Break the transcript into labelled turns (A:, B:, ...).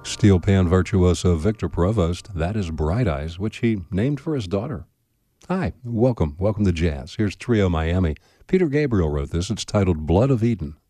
A: Steel pan virtuoso Victor Provost, that is Bright Eyes, which he named for his daughter. Hi, welcome to jazz. Here's Trio Miami. Peter Gabriel wrote this. It's titled Blood of Eden.